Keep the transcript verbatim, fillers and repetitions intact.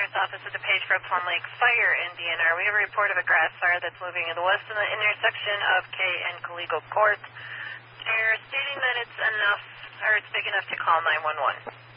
Engineer's Office at the Page for Plum Lake Fire in D N R. We have a report of a grass fire that's moving in the west of the intersection of K and Caligo Court. They're stating that it's enough, or it's big enough to call nine one one.